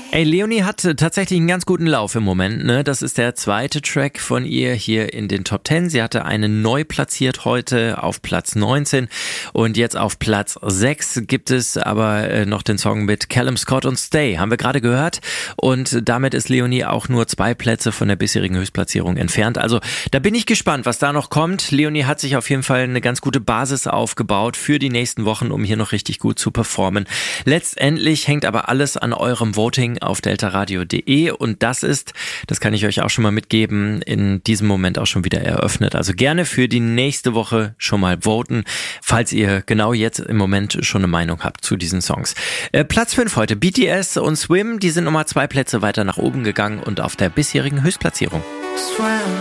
Ey, Leonie hat tatsächlich einen ganz guten Lauf im Moment, ne? Das ist der zweite Track von ihr hier in den Top 10. Sie hatte einen neu platziert heute auf Platz 19 und jetzt auf Platz 6 gibt es aber noch den Song mit Callum Scott und Stay, haben wir gerade gehört, und damit ist Leonie auch nur 2 Plätze von der bisherigen Höchstplatzierung entfernt. Also da bin ich gespannt, was da noch kommt. Leonie hat sich auf jeden Fall eine ganz gute Basis aufgebaut für die nächsten Wochen, um hier noch richtig gut zu performen. Letztendlich hängt aber alles an eurem Voting auf deltaradio.de und das kann ich euch auch schon mal mitgeben, in diesem Moment auch schon wieder eröffnet. Also gerne für die nächste Woche schon mal voten, falls ihr genau jetzt im Moment schon eine Meinung habt zu diesen Songs. Platz 5 heute, BTS und Swim, die sind nochmal 2 Plätze weiter nach oben gegangen und auf der bisherigen Höchstplatzierung.